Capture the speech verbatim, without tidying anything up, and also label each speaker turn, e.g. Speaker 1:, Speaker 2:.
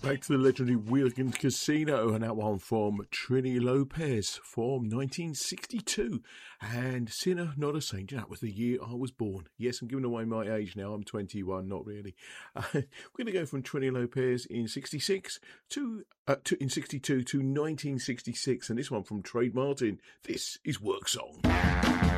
Speaker 1: Back to the legendary Weekend Casino, and that one from Trini Lopez from nineteen sixty-two. And Sinner, Not a Saint. That was the year I was born. Yes, I'm giving away my age now. I'm twenty-one, not really. Uh, we're going to go from Trini Lopez in sixty-six to, uh, to in sixty-two to nineteen sixty-six, and this one from Trade Martin. This is Work Song.